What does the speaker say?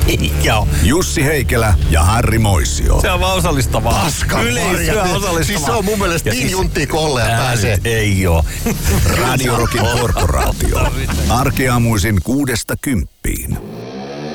Joo. Jussi Heikelä ja Harri Moisio. Se on vaan osallistavaa. Paskan Yleisöä osallistavaa. Siis se on mun mielestä niin junttia kolleja pääsee. Ei oo. Radio Rockin korporaatio. Arkeaamuisin 6–10.